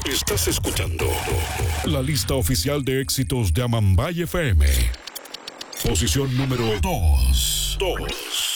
Estás escuchando la lista oficial de éxitos de Amambay FM. Posición número 2.